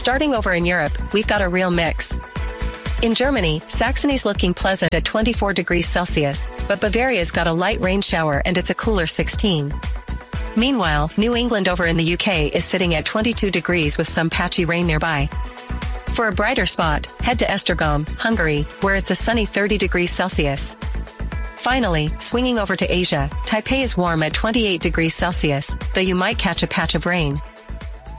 Starting over in Europe, we've got a real mix. In Germany, Saxony's looking pleasant at 24 degrees Celsius, but Bavaria's got a light rain shower and it's a cooler 16. Meanwhile, New England over in the UK is sitting at 22 degrees with some patchy rain nearby. For a brighter spot, head to Esztergom, Hungary, where it's a sunny 30 degrees Celsius. Finally, swinging over to Asia, Taipei is warm at 28 degrees Celsius, though you might catch a patch of rain.